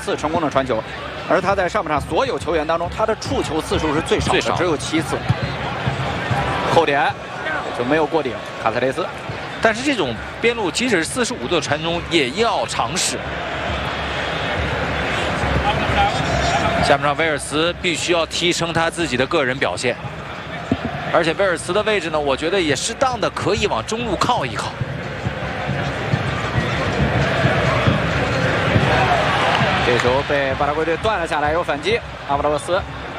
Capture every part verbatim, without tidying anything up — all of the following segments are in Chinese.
次成功的传球，而他在上半场所有球员当中，他的触球次数是最少的，只有七次。后点就没有过顶，卡塞雷斯。 但是这种边路，即使是四十五度的传中，也要尝试。下半场威尔茨必须要提升他自己的个人表现，而且威尔茨的位置呢，我觉得也适当的可以往中路靠一靠。 这球被巴拉圭队断了下来，有反击，阿布拉沃斯。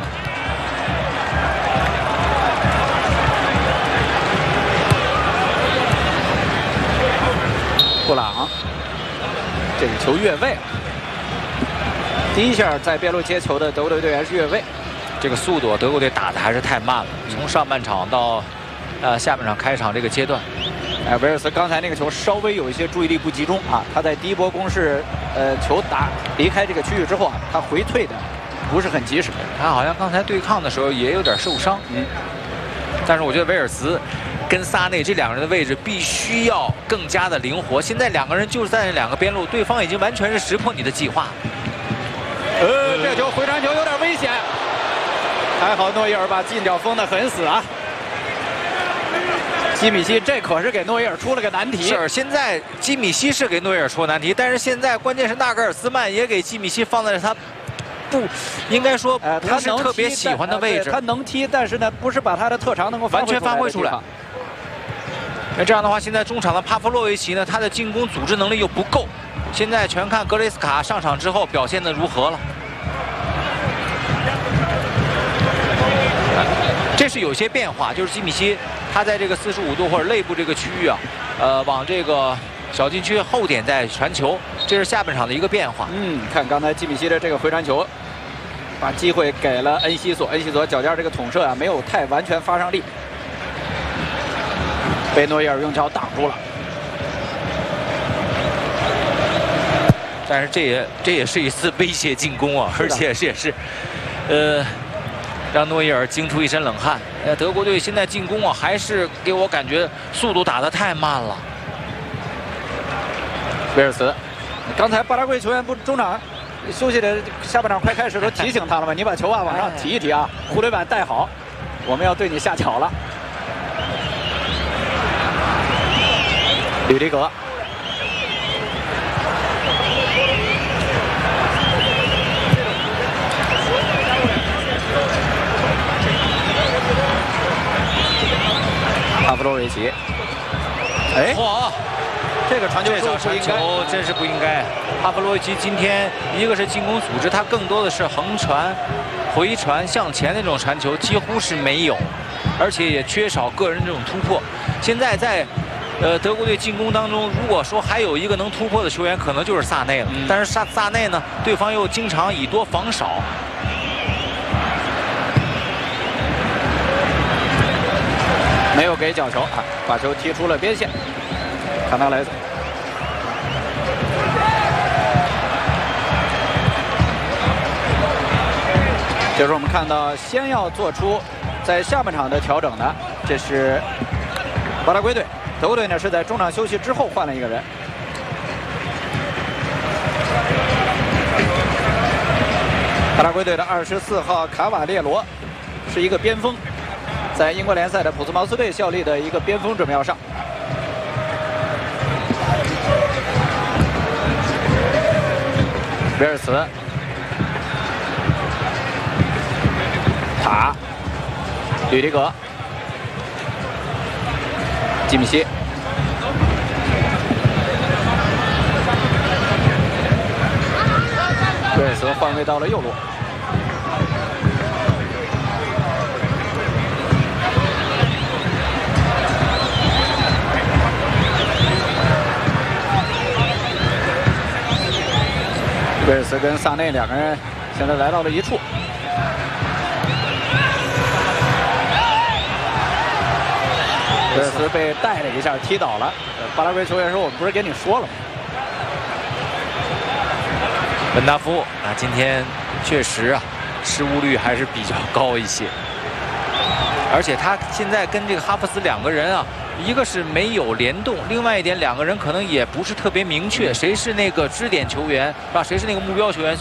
布朗，这个球越位了。第一下在边路接球的德国队队员是越位， 这个速度德国队打的还是太慢了，从上半场到呃下半场开场这个阶段。 哎，维尔斯刚才那个球稍微有一些注意力不集中啊，他在第一波攻势，呃，球打离开这个区域之后啊，他回退的不是很及时。 他好像刚才对抗的时候也有点受伤，嗯。但是我觉得维尔茨跟萨内这两个人的位置必须要更加的灵活。现在两个人就是在两个边路，对方已经完全是识破你的计划。 呃，这球回传球有点危险，还好诺伊尔把近角封得很死啊。 基米希，这可是给诺伊尔出了个难题。 是，现在基米希是给诺伊尔出难题，但是现在关键是纳格尔斯曼也给基米希放在了他不应该说不是特别喜欢的位置。 他能踢，但是呢，不是把他的特长能够完全发挥出来。那这样的话，现在中场的帕夫洛维奇呢，他的进攻组织能力又不够。现在全看格雷斯卡上场之后表现的如何了。 这是有些变化，就是基米希他在这个四十五度或者肋部这个区域啊，呃，往这个小禁区后点在传球，这是下半场的一个变化。 嗯，看刚才基米希的这个回传球，把机会给了恩西索，恩西索脚尖这个捅射啊，没有太完全发上力，被诺伊尔用脚挡住了。 但是这也这也是一次威胁进攻啊，而且这也是，呃。 让诺伊尔惊出一身冷汗。呃，德国队现在进攻啊，还是给我感觉速度打得太慢了。 威尔茨，刚才巴拉圭球员不中场休息的下半场快开始都提醒他了吗？你把球啊往上提一提啊，护腿板带好，我们要对你下脚了。吕迪格。 帕夫洛维奇，哎， 哇， 这个传球这脚传球真是不应该。帕夫洛维奇今天一个是进攻组织，他更多的是横传、回传向前那种传球几乎是没有，而且也缺少个人这种突破。现在在呃德国队进攻当中，如果说还有一个能突破的球员，可能就是萨内了。嗯、但是萨萨内呢，对方又经常以多防少。 没有给角球啊，把球踢出了边线。卡纳莱斯，就是我们看到先要做出在下半场的调整的，这是巴拉圭队。德国队呢是在中场休息之后换了一个人。巴拉圭队的二十四号卡瓦列罗是一个边锋。 在英国联赛的普斯茅斯队效力的一个边锋准备要上。威尔茨，塔，吕迪格，基米希，威尔茨换位到了右路。 威尔茨跟萨内两个人现在来到了一处。威尔茨被带了一下，踢倒了。巴拉圭球员说：“我们不是跟你说了吗？” 本达夫啊，今天确实啊，失误率还是比较高一些。而且他现在跟这个哈弗斯两个人啊，一个是没有联动，另外一点两个人可能也不是特别明确，谁是那个支点球员，是吧？谁是那个目标球员？